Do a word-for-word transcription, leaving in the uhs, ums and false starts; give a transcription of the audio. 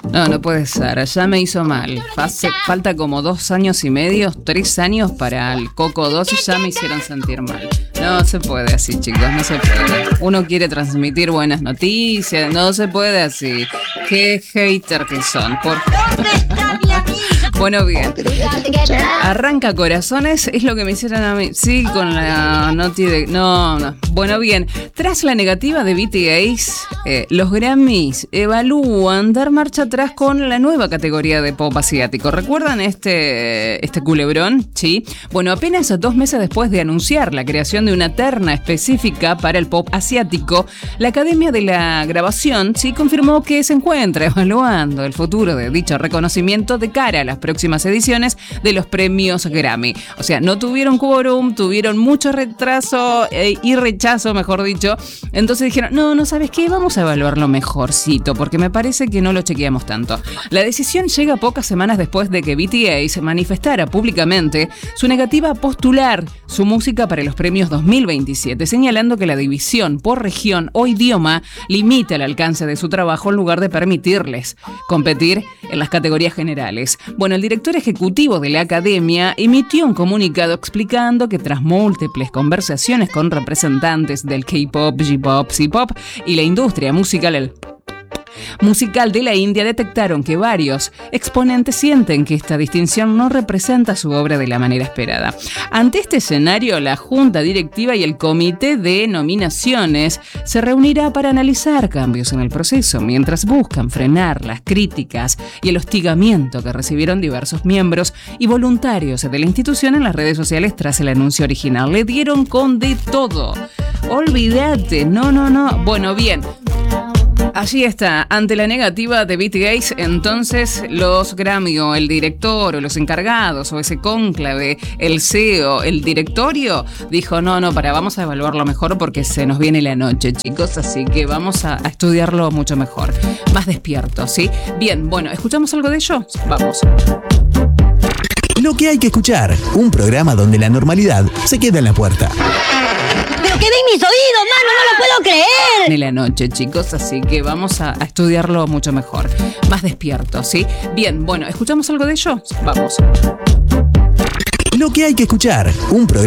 No, no puede ser, ya me hizo mal. Hace, falta como dos años y medio, tres años para el Coco dos y ya me hicieron sentir mal. No se puede así, chicos, no se puede. Uno quiere transmitir buenas noticias, no se puede así. Qué hater que son, por Bueno, bien. Arranca corazones, es lo que me hicieron a mí. Sí, con la noti de... No, no. Bueno, bien. Tras la negativa de B T S, eh, los Grammys evalúan dar marcha atrás con la nueva categoría de pop asiático. ¿Recuerdan este, este culebrón? Sí. Bueno, apenas dos meses después de anunciar la creación de una terna específica para el pop asiático, la Academia de la Grabación sí confirmó que se encuentra evaluando el futuro de dicho reconocimiento de cara a las próximas ediciones de los premios Grammy. O sea, no tuvieron quórum, tuvieron mucho retraso eh, y rechazo, mejor dicho. Entonces dijeron, no, no, ¿sabes qué? Vamos a evaluarlo mejorcito, porque me parece que no lo chequeamos tanto. La decisión llega pocas semanas después de que B T S manifestara públicamente su negativa a postular su música para los premios dos mil veintisiete, señalando que la división por región o idioma limita el alcance de su trabajo en lugar de permitirles competir en las categorías generales. Bueno, el director ejecutivo de la Academia emitió un comunicado explicando que tras múltiples conversaciones con representantes del K-pop, J-pop, C-pop y la industria musical, el musical de la India, detectaron que varios exponentes sienten que esta distinción no representa su obra de la manera esperada. Ante este escenario, la Junta Directiva y el Comité de Nominaciones se reunirá para analizar cambios en el proceso, mientras buscan frenar las críticas y el hostigamiento que recibieron diversos miembros y voluntarios de la institución en las redes sociales tras el anuncio original. Le dieron con de todo. Olvídate, no, no, no. Bueno, bien. Allí está, ante la negativa de B T S, entonces los Grammy o el director o los encargados o ese cónclave, el C E O, el directorio, dijo no, no, para, vamos a evaluarlo mejor porque se nos viene la noche, chicos, así que vamos a, a estudiarlo mucho mejor, más despierto, ¿sí? Bien, bueno, ¿escuchamos algo de ello? Vamos. Lo que hay que escuchar, un programa donde la normalidad se queda en la puerta. ¡Pero quedé en mis oídos, mano! ¡No lo puedo creer! De la noche, chicos, así que vamos a, a estudiarlo mucho mejor, más despierto, ¿sí? Bien, bueno, ¿escuchamos algo de ello? Vamos. Lo que hay que escuchar, un programa